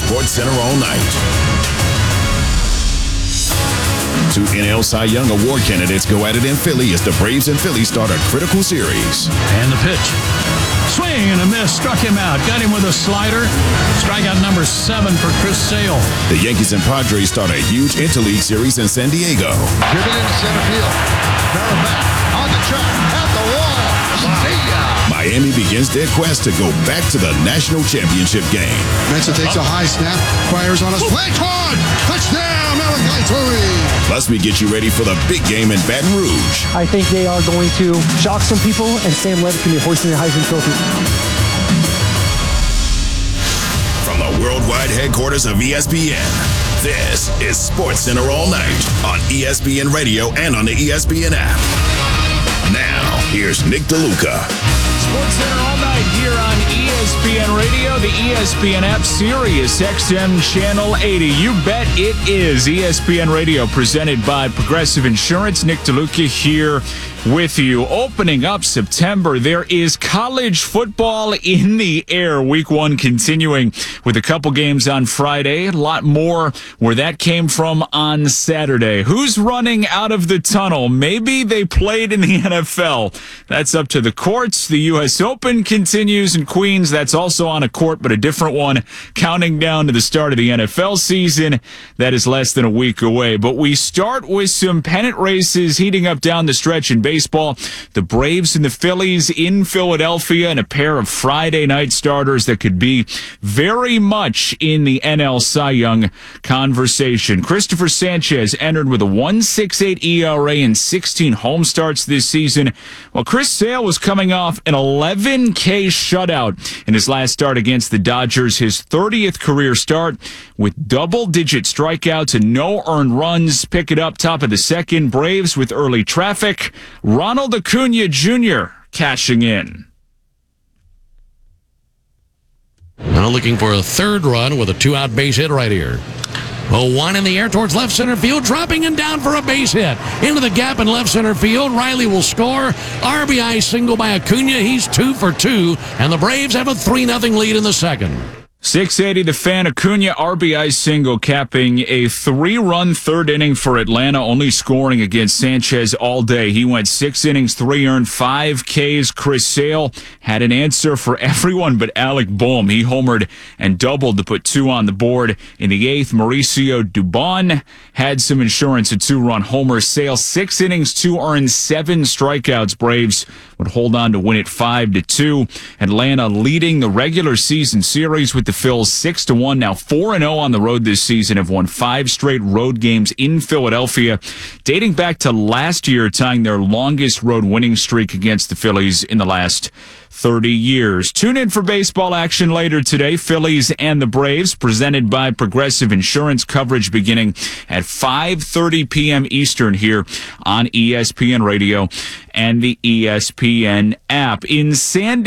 SportsCenter all night. Two NL Cy Young Award candidates go at it in Philly as the Braves and Phillies start a critical series. And the pitch. Swing and a miss. Struck him out. Got him with a slider. Strikeout number 7 for Chris Sale. The Yankees and Padres start a huge interleague series in San Diego. Driven into center field. Barrel back. On the track. At the wall. See ya. Miami begins their quest to go back to the national championship game. Mensa takes a high snap. Fires on a slant. Hard. Touchdown, Malachi Tui. Plus, we get you ready for the big game in Baton Rouge. I think they are going to shock some people, and Sam Levitt can be hoisting the Heisman Trophy. From the worldwide headquarters of ESPN, this is SportsCenter all night on ESPN Radio and on the ESPN app. Now, here's Nick DeLuca. SportsCenter all night here on ESPN Radio, the ESPN app, Sirius XM Channel 80. You bet it is. ESPN Radio presented by Progressive Insurance. Nick DeLuca here with you. Opening up September, there is college football in the air. Week 1 continuing with a couple games on Friday. A lot more where that came from on Saturday. Who's running out of the tunnel? Maybe they played in the NFL. That's up to the courts. The U.S. Open continues in Queens. That's also on a court, but a different one. Counting down to the start of the NFL season. That is less than a week away. But we start with some pennant races heating up down the stretch in baseball. The Braves and the Phillies in Philadelphia, and a pair of Friday night starters that could be very much in the NL Cy Young conversation. Christopher Sanchez entered with a 1.68 ERA and 16 home starts this season, while Chris Sale was coming off an 11K shutout in his last start against the Dodgers, his 30th career start with double-digit strikeouts and no earned runs. Pick it up top of the second. Braves with early traffic. Ronald Acuna Jr. cashing in. Now looking for a third run with a 2-out base hit right here. Oh, one in the air towards left center field, dropping and down for a base hit. Into the gap in left center field. Riley will score. RBI single by Acuna. He's 2 for 2, and the Braves have a 3-0 lead in the second. 680 the fan. Acuna RBI single, capping a 3-run third inning for Atlanta, only scoring against Sanchez all day. He went 6 innings, 3 earned, 5 Ks. Chris Sale had an answer for everyone but Alec Bohm. He homered and doubled to put 2 on the board. In the 8th, Mauricio Dubon had some insurance, a 2-run homer. Sale 6 innings, 2 earned, 7 strikeouts. Braves would hold on to win it 5-2. Atlanta leading the regular season series with the Phils 6-1, now 4-0 on the road this season, have won 5 straight road games in Philadelphia, dating back to last year, tying their longest road winning streak against the Phillies in the last 30 years. Tune in for baseball action later today. Phillies and the Braves, presented by Progressive Insurance, coverage beginning at 5:30 p.m. Eastern here on ESPN Radio and the ESPN app. In San